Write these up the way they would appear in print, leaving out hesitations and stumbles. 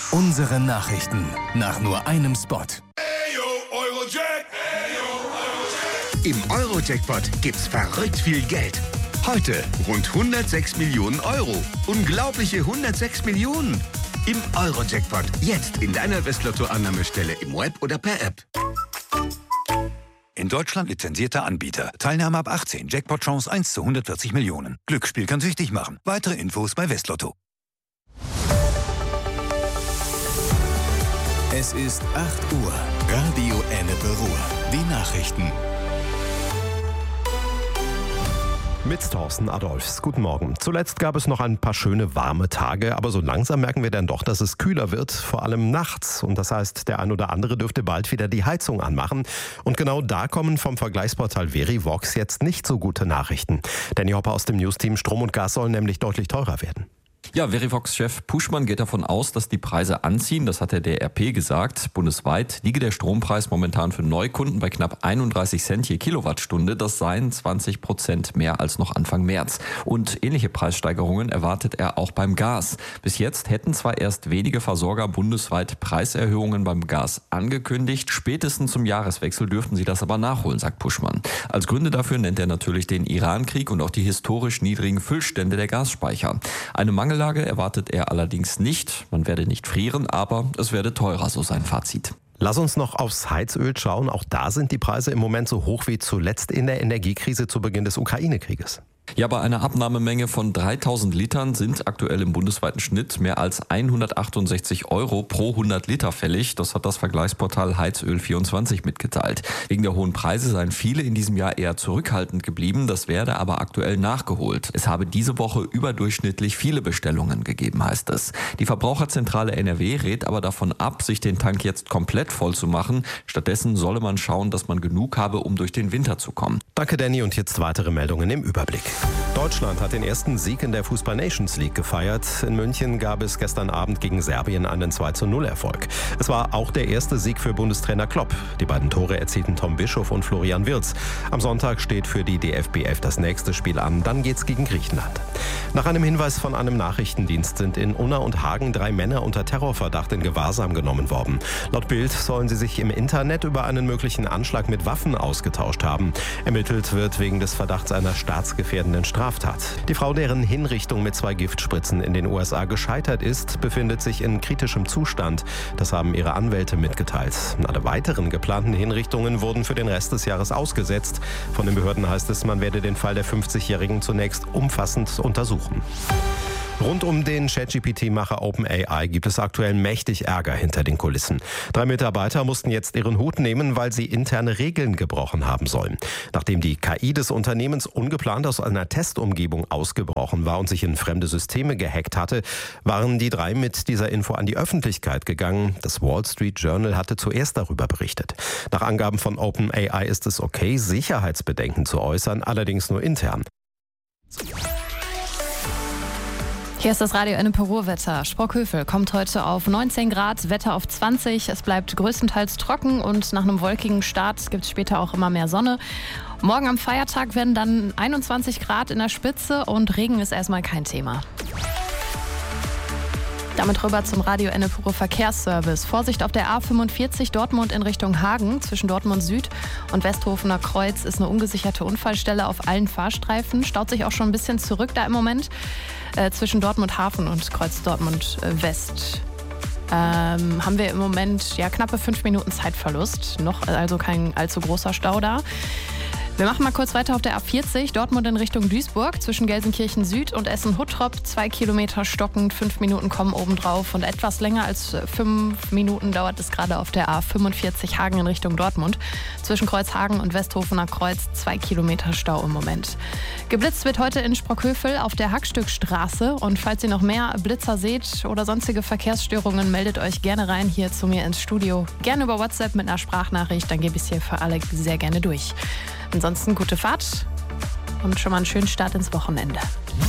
Unsere Nachrichten nach nur einem Spot. Im Euro-Jackpot gibt's verrückt viel Geld. Heute rund 106 Millionen Euro. Unglaubliche 106 Millionen. Im Euro-Jackpot. Jetzt in deiner Westlotto-Annahmestelle im Web oder per App. In Deutschland lizenzierter Anbieter. Teilnahme ab 18. Jackpot-Chance 1 zu 140 Millionen. Glücksspiel kann süchtig machen. Weitere Infos bei Westlotto. Es ist 8 Uhr. Radio Ennepe Ruhr. Die Nachrichten. Mit Thorsten Adolfs. Guten Morgen. Zuletzt gab es noch ein paar schöne warme Tage, aber so langsam merken wir dann doch, dass es kühler wird, vor allem nachts. Und das heißt, der ein oder andere dürfte bald wieder die Heizung anmachen. Und genau da kommen vom Vergleichsportal Verivox jetzt nicht so gute Nachrichten. Danny Hopper aus dem Newsteam: Strom und Gas sollen nämlich deutlich teurer werden. Ja, Verivox-Chef Puschmann geht davon aus, dass die Preise anziehen. Das hat der DRP gesagt. Bundesweit liege der Strompreis momentan für Neukunden bei knapp 31 Cent je Kilowattstunde. Das seien 20% mehr als noch Anfang März. Und ähnliche Preissteigerungen erwartet er auch beim Gas. Bis jetzt hätten zwar erst wenige Versorger bundesweit Preiserhöhungen beim Gas angekündigt. Spätestens zum Jahreswechsel dürften sie das aber nachholen, sagt Puschmann. Als Gründe dafür nennt er natürlich den Iran-Krieg und auch die historisch niedrigen Füllstände der Gasspeicher. Eine Mangellage erwartet er allerdings nicht. Man werde nicht frieren, aber es werde teurer, so sein Fazit. Lass uns noch aufs Heizöl schauen. Auch da sind die Preise im Moment so hoch wie zuletzt in der Energiekrise zu Beginn des Ukraine-Krieges. Ja, bei einer Abnahmemenge von 3000 Litern sind aktuell im bundesweiten Schnitt mehr als 168 € pro 100 Liter fällig. Das hat das Vergleichsportal Heizöl24 mitgeteilt. Wegen der hohen Preise seien viele in diesem Jahr eher zurückhaltend geblieben. Das werde aber aktuell nachgeholt. Es habe diese Woche überdurchschnittlich viele Bestellungen gegeben, heißt es. Die Verbraucherzentrale NRW rät aber davon ab, sich den Tank jetzt komplett voll zu machen. Stattdessen solle man schauen, dass man genug habe, um durch den Winter zu kommen. Danke, Danny. Und jetzt weitere Meldungen im Überblick. Deutschland hat den ersten Sieg in der Fußball-Nations League gefeiert. In München gab es gestern Abend gegen Serbien einen 2:0-Erfolg. Es war auch der erste Sieg für Bundestrainer Klopp. Die beiden Tore erzielten Tom Bischof und Florian Wirtz. Am Sonntag steht für die DFB 11 das nächste Spiel an. Dann geht's gegen Griechenland. Nach einem Hinweis von einem Nachrichtendienst sind in Unna und Hagen 3 Männer unter Terrorverdacht in Gewahrsam genommen worden. Laut Bild sollen sie sich im Internet über einen möglichen Anschlag mit Waffen ausgetauscht haben. Ermittelt wird wegen des Verdachts einer staatsgefährdenden Straftat. Die Frau, deren Hinrichtung mit 2 Giftspritzen in den USA gescheitert ist, befindet sich in kritischem Zustand. Das haben ihre Anwälte mitgeteilt. Alle weiteren geplanten Hinrichtungen wurden für den Rest des Jahres ausgesetzt. Von den Behörden heißt es, man werde den Fall der 50-Jährigen zunächst umfassend untersuchen. Rund um den ChatGPT-Macher OpenAI gibt es aktuell mächtig Ärger hinter den Kulissen. 3 Mitarbeiter mussten jetzt ihren Hut nehmen, weil sie interne Regeln gebrochen haben sollen. Nachdem die KI des Unternehmens ungeplant aus einer Testumgebung ausgebrochen war und sich in fremde Systeme gehackt hatte, waren die 3 mit dieser Info an die Öffentlichkeit gegangen. Das Wall Street Journal hatte zuerst darüber berichtet. Nach Angaben von OpenAI ist es okay, Sicherheitsbedenken zu äußern, allerdings nur intern. Hier ist das Radio Ennepe Ruhr-Wetter. Sprockhövel kommt heute auf 19 Grad, Wetter auf 20. Es bleibt größtenteils trocken und nach einem wolkigen Start gibt es später auch immer mehr Sonne. Morgen am Feiertag werden dann 21 Grad in der Spitze und Regen ist erstmal kein Thema. Damit rüber zum Radio Ennepe Ruhr Verkehrsservice. Vorsicht auf der A45 Dortmund in Richtung Hagen. Zwischen Dortmund Süd und Westhofener Kreuz ist eine ungesicherte Unfallstelle auf allen Fahrstreifen. Staut sich auch schon ein bisschen zurück da im Moment. Zwischen Dortmund Hafen und Kreuz Dortmund West. Haben wir im Moment knappe 5 Minuten Zeitverlust. Noch also kein allzu großer Stau da. Wir machen mal kurz weiter auf der A40, Dortmund in Richtung Duisburg, zwischen Gelsenkirchen Süd und Essen-Huttrop, 2 Kilometer stockend, 5 Minuten kommen obendrauf und etwas länger als 5 Minuten dauert es gerade auf der A45 Hagen in Richtung Dortmund. Zwischen Kreuzhagen und Westhofener Kreuz 2 Kilometer Stau im Moment. Geblitzt wird heute in Sprockhövel auf der Hackstückstraße und falls ihr noch mehr Blitzer seht oder sonstige Verkehrsstörungen, meldet euch gerne rein hier zu mir ins Studio. Gerne über WhatsApp mit einer Sprachnachricht, dann gebe ich es hier für alle sehr gerne durch. Ansonsten gute Fahrt und schon mal einen schönen Start ins Wochenende.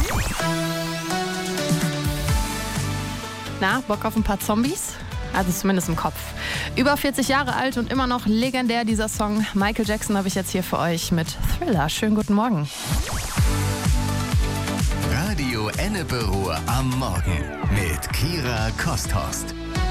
Na, Bock auf ein paar Zombies? Also zumindest im Kopf. Über 40 Jahre alt und immer noch legendär dieser Song. Michael Jackson habe ich jetzt hier für euch mit Thriller. Schönen guten Morgen. Radio Ennepe Ruhr am Morgen mit Kira Kosthorst.